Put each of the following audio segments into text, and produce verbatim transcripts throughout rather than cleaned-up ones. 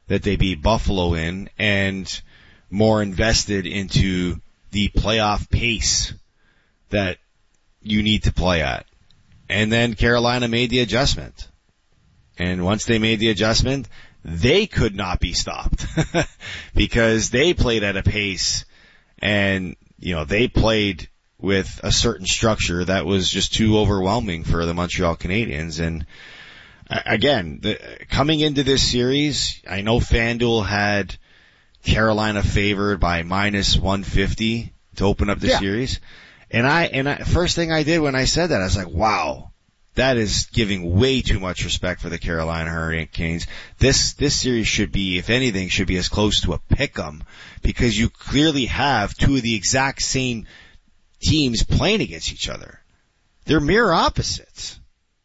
that they beat Buffalo in and more invested into the playoff pace that you need to play at. And then Carolina made the adjustment. And once they made the adjustment, they could not be stopped because they played at a pace and, you know, they played with a certain structure that was just too overwhelming for the Montreal Canadiens. And again, the, coming into this series, I know FanDuel had Carolina favored by minus one fifty to open up the yeah. series. And I, and I, first thing I did when I said that, I was like, wow, that is giving way too much respect for the Carolina Hurricanes. This, this series should be, if anything, should be as close to a pick'em because you clearly have two of the exact same teams playing against each other. They're mirror opposites.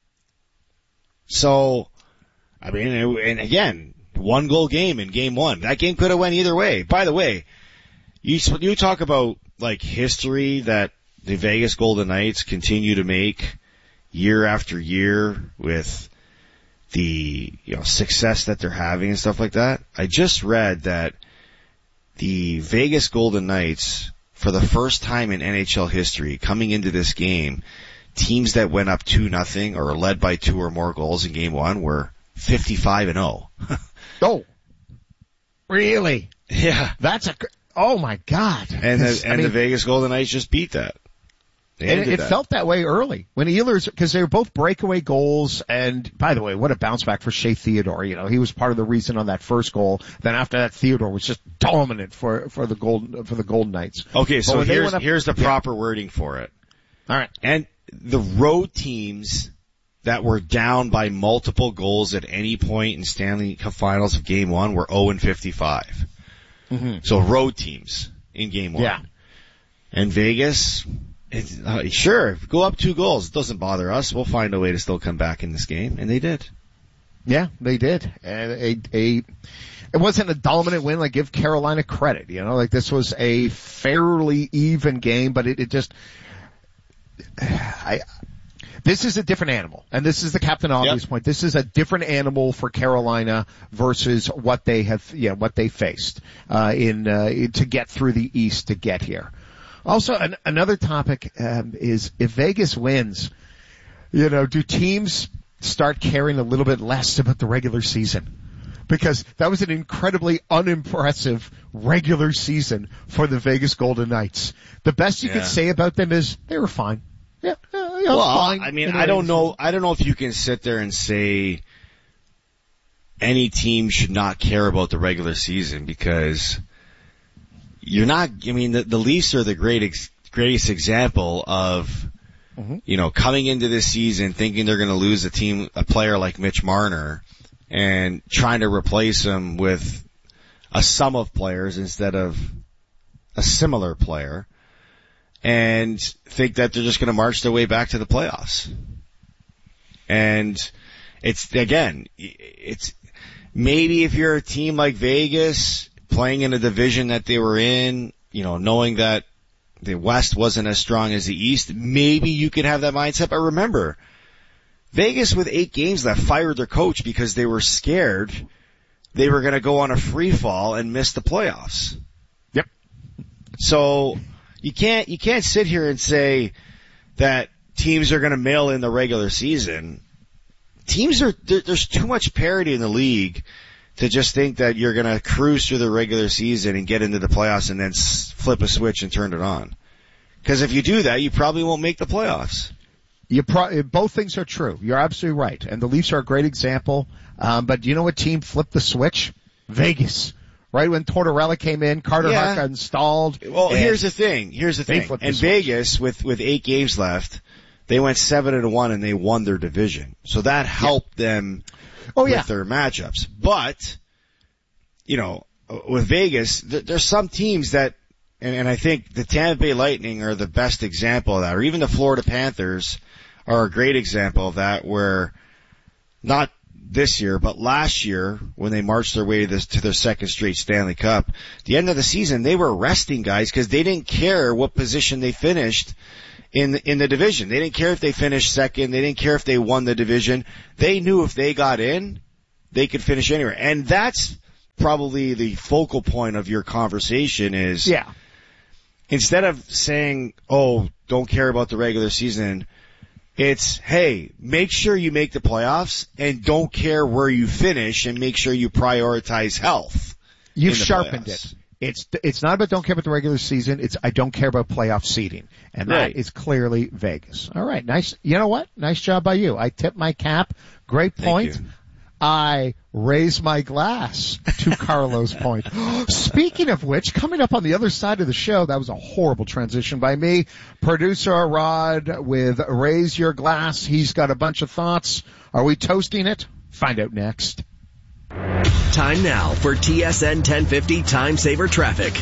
So, I mean, and again, one goal game in game one. That game could have went either way. By the way, you, you talk about like history that the Vegas Golden Knights continue to make year after year with the, you know, success that they're having and stuff like that. I just read that the Vegas Golden Knights, for the first time in N H L history, coming into this game, teams that went up two nothing or led by two or more goals in game one were fifty-five and oh. Oh, really? Yeah. That's a, oh my God. And the, and I mean, the Vegas Golden Knights just beat that. They and it, it that. felt that way early when Ehlers, because they were both breakaway goals. And by the way, what a bounce back for Shea Theodore. You know, he was part of the reason on that first goal. Then after that, Theodore was just dominant for, for the Golden, for the Golden Knights. Okay. So here's, up, here's the yeah. proper wording for it. All right. And the road teams that were down by multiple goals at any point in Stanley Cup Finals of game one were oh and fifty-five. Mm-hmm. So road teams in game one. Yeah. And Vegas, it's, uh, sure, go up two goals. It doesn't bother us. We'll find a way to still come back in this game. And they did. Yeah, they did. And a, a, it wasn't a dominant win. Like, give Carolina credit. You know, like this was a fairly even game, but it, it just, I, this is a different animal. And this is the Captain Obvious yep. point. This is a different animal for Carolina versus what they have, you know, what they faced, uh, in, uh, to get through the East to get here. Also, an, another topic, um, is if Vegas wins, you know, do teams start caring a little bit less about the regular season? Because that was an incredibly unimpressive regular season for the Vegas Golden Knights. The best you yeah. could say about them is they were fine. Yeah, uh, you know, well, fine. I mean, I don't know, I don't know if you can sit there and say any team should not care about the regular season because you're not, I mean, the, the Leafs are the great, ex, greatest example of, mm-hmm. you know, coming into this season thinking they're going to lose a team, a player like Mitch Marner and trying to replace him with a sum of players instead of a similar player and think that they're just going to march their way back to the playoffs. And it's, again, it's maybe if you're a team like Vegas playing in a division that they were in, you know, knowing that the West wasn't as strong as the East, maybe you could have that mindset. But remember, Vegas with eight games left fired their coach because they were scared they were going to go on a free fall and miss the playoffs. Yep. So you can't, you can't sit here and say that teams are going to mail in the regular season. Teams are, there, there's too much parity in the league to just think that you're going to cruise through the regular season and get into the playoffs and then s- flip a switch and turn it on. Because if you do that, you probably won't make the playoffs. You pro- both things are true. You're absolutely right. And the Leafs are a great example. Um, but do you know what team flipped the switch? Vegas. Right when Tortorella came in, Carter yeah. Hart got installed. Well, here's the thing. Here's the thing. The in Vegas, with, with eight games left, they went seven and one and they won their division. So that helped yeah. them oh, with yeah. their matchups. But, you know, with Vegas, th- there's some teams that, and, and I think the Tampa Bay Lightning are the best example of that, or even the Florida Panthers are a great example of that, where not this year, but last year when they marched their way to, this, to their second straight Stanley Cup, the end of the season, they were resting guys because they didn't care what position they finished in the, in the division. They didn't care if they finished second. They didn't care if they won the division. They knew if they got in, they could finish anywhere. And that's probably the focal point of your conversation is, yeah. instead of saying, oh, don't care about the regular season, it's, hey, make sure you make the playoffs and don't care where you finish and make sure you prioritize health. You've sharpened it. It's, it's not about don't care about the regular season. It's I don't care about playoff seeding. And that Right. is clearly Vegas. All right. Nice. You know what? Nice job by you. I tip my cap. Great point. Thank you. I raise my glass to Carlo's point. Speaking of which, coming up on the other side of the show, that was a horrible transition by me. Producer Rod with Raise Your Glass. He's got a bunch of thoughts. Are we toasting it? Find out next. Time now for T S N ten fifty Time Saver Traffic.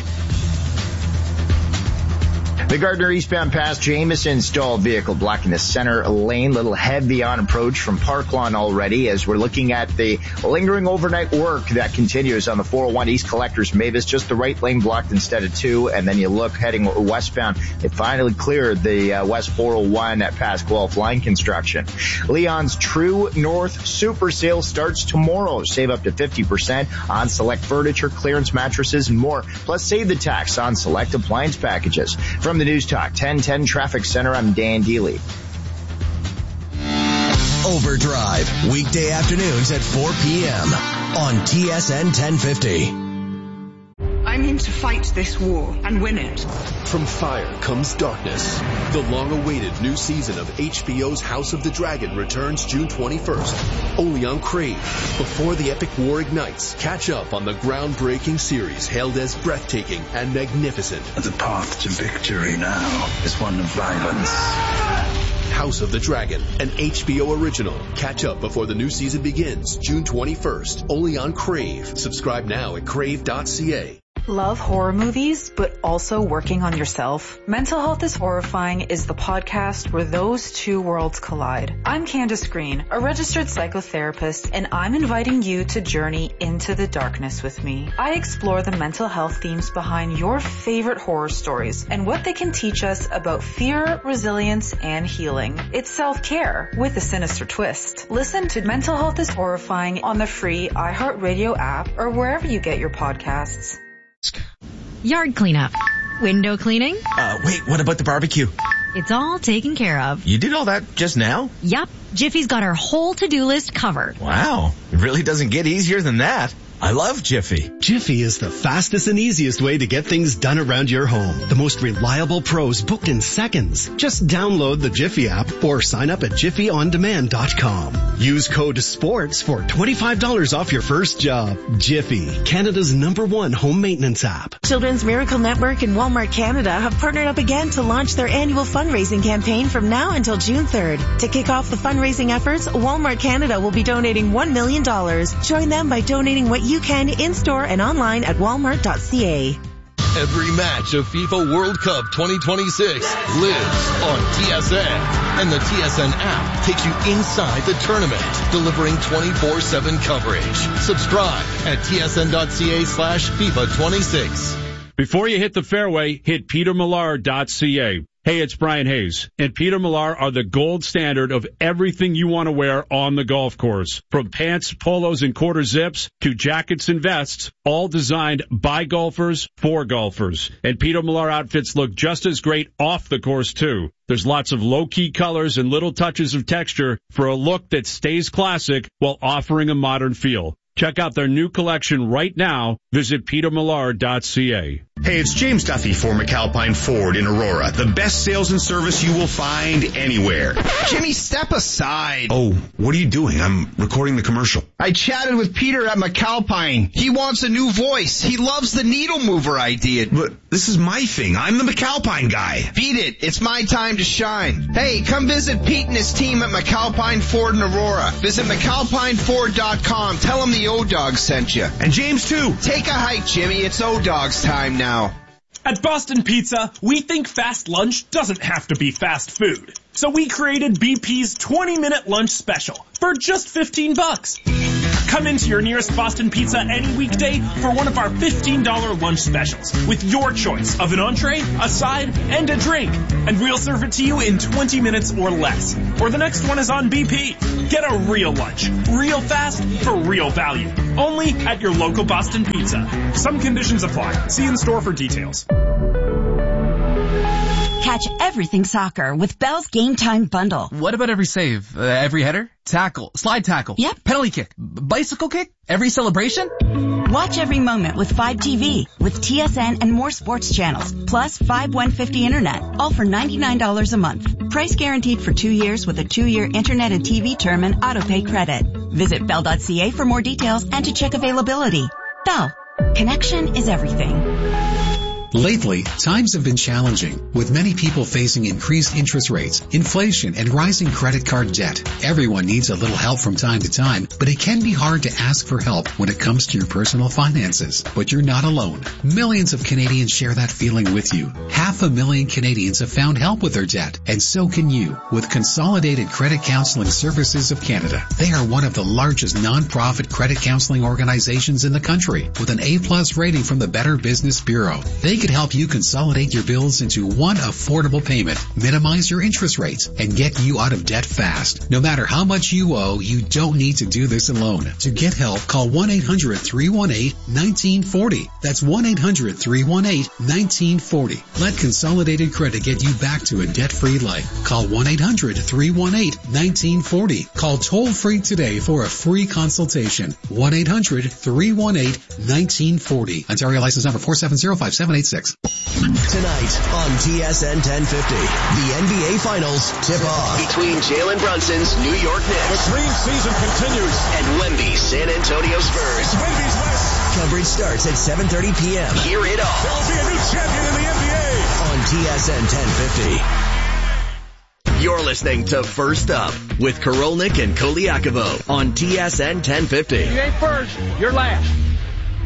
The Gardner eastbound past Jameson stalled vehicle blocking the center lane. Little heavy on approach from Park Lawn already as we're looking at the lingering overnight work that continues on the four oh one East Collectors Mavis. Just the right lane blocked instead of two. And then you look heading westbound. It finally cleared the uh, West four oh one at past Guelph line construction. Leon's True North Super Sale starts tomorrow. Save up to fifty percent on select furniture, clearance mattresses, and more. Plus save the tax on select appliance packages. From the News Talk ten ten Traffic Center, I'm Dan Deely. Overdrive, weekday afternoons at four p.m. on T S N ten fifty. I'm in to fight this war and win it. From fire comes darkness. The long-awaited new season of H B O's House of the Dragon returns June twenty-first, only on Crave. Before the epic war ignites, catch up on the groundbreaking series hailed as breathtaking and magnificent. The path to victory now is one of violence. House of the Dragon, an H B O original. Catch up before the new season begins June twenty-first, only on Crave. Subscribe now at crave dot c a. Love horror movies, but also working on yourself? Mental Health is Horrifying is the podcast where those two worlds collide. I'm Candace Green, a registered psychotherapist, and I'm inviting you to journey into the darkness with me. I explore the mental health themes behind your favorite horror stories and what they can teach us about fear, resilience, and healing. It's self-care with a sinister twist. Listen to Mental Health is Horrifying on the free iHeartRadio app or wherever you get your podcasts. Yard cleanup. Window cleaning. Uh, wait, what about the barbecue? It's all taken care of. You did all that just now? Yup. Jiffy's got our whole to-do list covered. Wow. It really doesn't get easier than that. I love Jiffy. Jiffy is the fastest and easiest way to get things done around your home. The most reliable pros booked in seconds. Just download the Jiffy app or sign up at jiffy on demand dot com. Use code SPORTS for twenty-five dollars off your first job. Jiffy, Canada's number one home maintenance app. Children's Miracle Network and Walmart Canada have partnered up again to launch their annual fundraising campaign from now until June third. To kick off the fundraising efforts, Walmart Canada will be donating one million dollars. Join them by donating what you can in-store and online at walmart dot c a. Every match of FIFA World Cup twenty twenty-six lives on T S N. And the T S N app takes you inside the tournament, delivering twenty-four seven coverage. Subscribe at T S N dot c a slash FIFA twenty-six. Before you hit the fairway, hit Peter Millar dot c a. Hey, it's Brian Hayes, and Peter Millar are the gold standard of everything you want to wear on the golf course. From pants, polos, and quarter zips to jackets and vests, all designed by golfers for golfers. And Peter Millar outfits look just as great off the course, too. There's lots of low-key colors and little touches of texture for a look that stays classic while offering a modern feel. Check out their new collection right now. Visit Peter Millar dot c a. Hey, it's James Duffy for McAlpine Ford in Aurora. The best sales and service you will find anywhere. Jimmy, step aside. Oh, what are you doing? I'm recording the commercial. I chatted with Peter at McAlpine. He wants a new voice. He loves the needle mover idea. But this is my thing. I'm the McAlpine guy. Beat it. It's my time to shine. Hey, come visit Pete and his team at McAlpine Ford in Aurora. Visit McAlpine Ford dot com. Tell them the O-Dogs sent you. And James, too. Take a hike, Jimmy. It's O-Dogs time now. At Boston Pizza, we think fast lunch doesn't have to be fast food. So we created B P's twenty minute lunch special for just fifteen bucks. Come into your nearest Boston Pizza any weekday for one of our fifteen dollar lunch specials with your choice of an entree, a side, and a drink. And we'll serve it to you in twenty minutes or less. Or the next one is on B P. Get a real lunch, real fast, for real value. Only at your local Boston Pizza. Some conditions apply. See in store for details. Catch everything soccer with Bell's Game Time Bundle. What about every save? Uh, every header? Tackle? Slide tackle? Yep. Penalty kick? B- bicycle kick? Every celebration? Watch every moment with five T V, with T S N and more sports channels, plus five one fifty internet, all for ninety-nine dollars a month. Price guaranteed for two years with a two-year internet and T V term and auto-pay credit. Visit bell dot c a for more details and to check availability. Bell. Connection is everything. Lately, times have been challenging, with many people facing increased interest rates, inflation, and rising credit card debt. Everyone needs a little help from time to time, but it can be hard to ask for help when it comes to your personal finances. But you're not alone. Millions of Canadians share that feeling with you. Half a million Canadians have found help with their debt, and so can you, with Consolidated Credit Counseling Services of Canada. They are one of the largest non-profit credit counseling organizations in the country, with an A-plus rating from the Better Business Bureau. They could help you consolidate your bills into one affordable payment, minimize your interest rates, and get you out of debt fast. No matter how much you owe, you don't need to do this alone. To get help, call one eight hundred three one eight one nine four zero. That's one eight hundred three one eight one nine four zero. Let Consolidated Credit get you back to a debt-free life. Call one eight hundred three one eight one nine four zero. Call toll-free today for a free consultation. one eight hundred three one eight one nine four zero. Ontario license number four seven zero five seven eight six. Tonight on T S N ten fifty, the N B A Finals tip off between Jalen Brunson's New York Knicks. The dream season continues. And Wemby's San Antonio Spurs. Wemby's West. Coverage starts at seven thirty p.m. Hear it all. There will be a new champion in the N B A. On T S N ten fifty. You're listening to First Up with Korolnik and Koliakovo on T S N ten fifty. You ain't first, you're last.